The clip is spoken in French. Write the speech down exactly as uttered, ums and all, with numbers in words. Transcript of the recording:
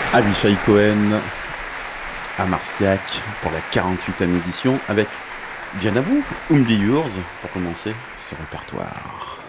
Avishai Cohen à Marciac pour la quarante-huitième édition avec, bien à vous, Only Yours pour commencer ce répertoire.